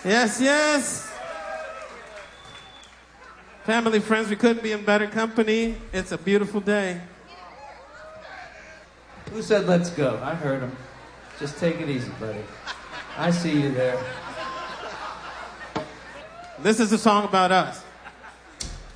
Yes, yes. Family, friends, we couldn't be in better company. It's a beautiful day. Who said let's go? I heard him. Just take it easy, buddy. I see you there. This is a song about us.